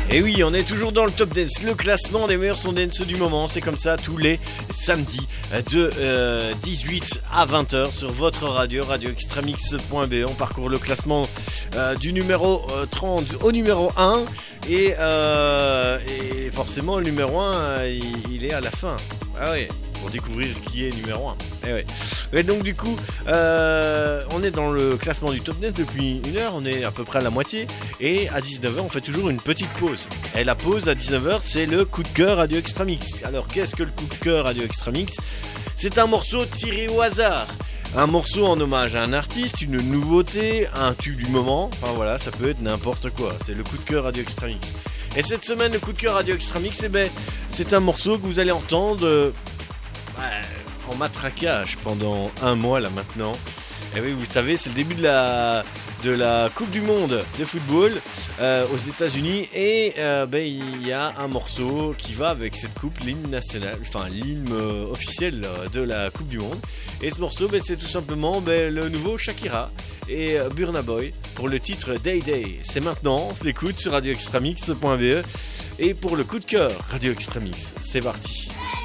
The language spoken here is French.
Et oui, on est toujours dans le Top Dance, le classement des meilleurs sons dance du moment. C'est comme ça tous les samedis de 18 à 20h sur votre radio, radioextramix.be. On parcourt le classement du numéro 30 au numéro 1. Et forcément, le numéro 1, il est à la fin. Ah oui, pour découvrir qui est numéro 1. Et ouais. Et donc du coup, on est dans le classement du Top Dance depuis une heure, on est à peu près à la moitié. Et à 19h, on fait toujours une petite pause. Et la pause à 19h, c'est le coup de cœur Radio Extra Mix. Alors qu'est-ce que le coup de cœur Radio Extra Mix ? C'est un morceau tiré au hasard. Un morceau en hommage à un artiste, une nouveauté, un tube du moment. Enfin voilà, ça peut être n'importe quoi. C'est le coup de cœur Radio Extra Mix. Et cette semaine, le coup de cœur Radio Extra Mix, c'est un morceau que vous allez entendre en matraquage pendant un mois là maintenant. Et oui, vous savez, c'est le début de la Coupe du Monde de football aux États-Unis. Et il y a un morceau qui va avec cette coupe, l'hymne national, enfin l'hymne officiel de la Coupe du Monde. Et ce morceau, c'est tout simplement le nouveau Shakira et Burna Boy pour le titre Day Day. C'est maintenant, on se l'écoute sur radioextramix.be. Et pour le coup de cœur Radio Extra Mix, c'est parti.